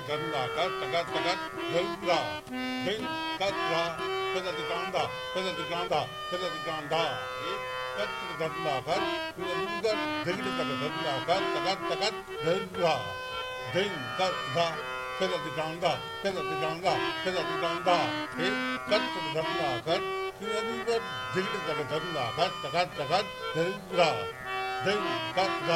தந்தாக்கா தகா தகா தர்ரா தென் கத்ரா பெதது காந்தா பெதது காந்தா பெதது காந்தா கத்து தந்தாக்கா இந்த தெகிடு தக தந்தாக்கா தகா தகா தர்ரா தென் கத்ரா பெதது காந்தா பெதது காந்தா பெதது காந்தா கத்து தந்தாக்கா இந்த தெகிடு தக தந்தாக்கா தகா தகா தர்ரா தென் கத்ரா